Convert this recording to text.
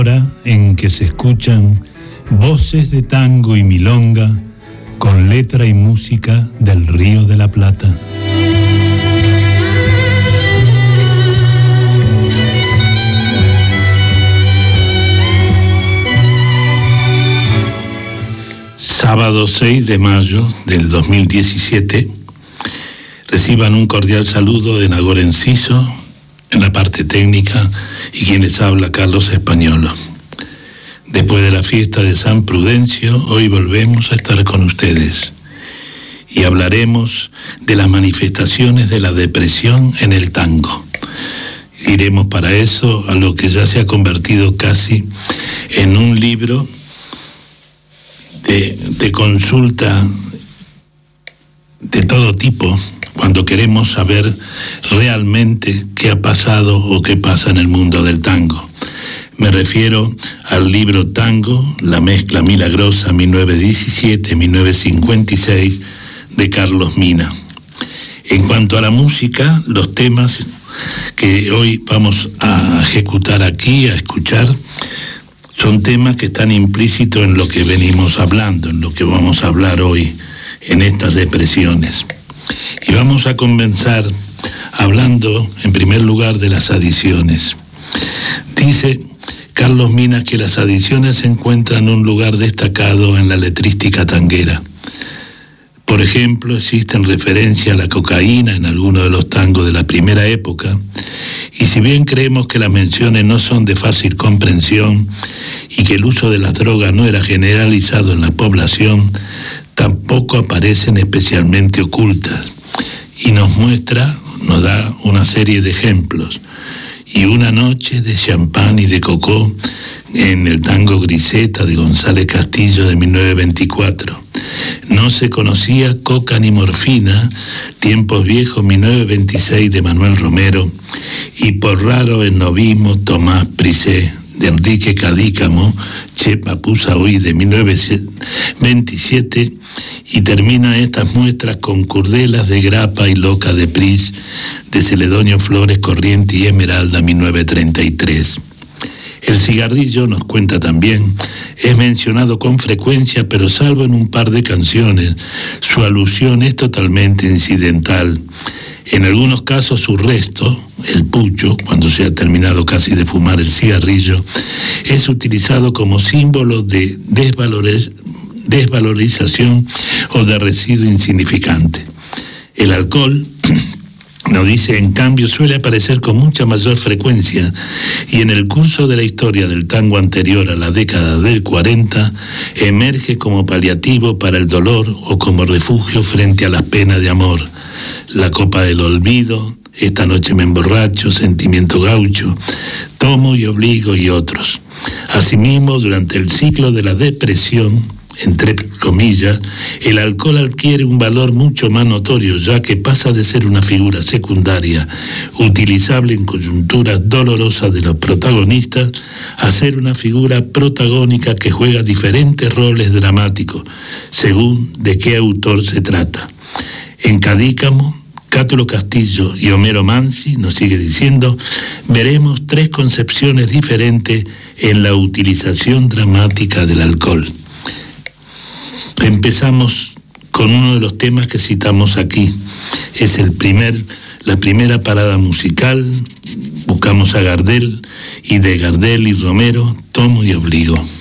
Hora en que se escuchan voces de tango y milonga con letra y música del Río de la Plata. Sábado 6 de mayo del 2017, reciban un cordial saludo de Nagor Enciso en la parte técnica y quien les habla, Carlos Españolo. Después de la fiesta de San Prudencio, hoy volvemos a estar con ustedes y hablaremos de las manifestaciones de la depresión en el tango. Iremos para eso a lo que ya se ha convertido casi en un libro de consulta de todo tipo, cuando queremos saber realmente qué ha pasado o qué pasa en el mundo del tango. Me refiero al libro Tango, la mezcla milagrosa 1917-1956 de Carlos Mina. En cuanto a la música, los temas que hoy vamos a ejecutar aquí, a escuchar, son temas que están implícitos en lo que venimos hablando, en lo que vamos a hablar hoy, en estas depresiones. Y vamos a comenzar hablando, en primer lugar, de las adiciones. Dice Carlos Mina que las adiciones se encuentran un lugar destacado en la letrística tanguera. Por ejemplo, existen referencias a la cocaína en algunos de los tangos de la primera época, y si bien creemos que las menciones no son de fácil comprensión y que el uso de las drogas no era generalizado en la población, tampoco aparecen especialmente ocultas, y nos da una serie de ejemplos. Y una noche de champán y de cocó en el tango Griseta de González Castillo de 1924. No se conocía coca ni morfina, tiempos viejos 1926 de Manuel Romero, y por raro en novismo Tomás Prisé de Enrique Cadícamo, Che Papusa Huí de 1927, y termina estas muestras con Curdelas de Grapa y Loca de Pris de Celedonio Flores Corriente y Esmeralda 1933. El cigarrillo, nos cuenta también, es mencionado con frecuencia, pero salvo en un par de canciones, su alusión es totalmente incidental. En algunos casos su resto, el pucho, cuando se ha terminado casi de fumar el cigarrillo, es utilizado como símbolo de desvalorización o de residuo insignificante. El alcohol, nos dice, en cambio, suele aparecer con mucha mayor frecuencia y en el curso de la historia del tango anterior a la década del 40 emerge como paliativo para el dolor o como refugio frente a las penas de amor. La copa del olvido, Esta noche me emborracho, Sentimiento gaucho, Tomo y obligo y otros. Asimismo, durante el ciclo de la depresión, entre comillas, el alcohol adquiere un valor mucho más notorio, ya que pasa de ser una figura secundaria, utilizable en coyunturas dolorosas de los protagonistas, a ser una figura protagónica que juega diferentes roles dramáticos, según de qué autor se trata. En Cadícamo, Cátulo Castillo y Homero Mansi, nos sigue diciendo, veremos tres concepciones diferentes en la utilización dramática del alcohol. Empezamos con uno de los temas que citamos aquí. Es la primera parada musical. Buscamos a Gardel, y de Gardel y Romero, Tomo y obligo.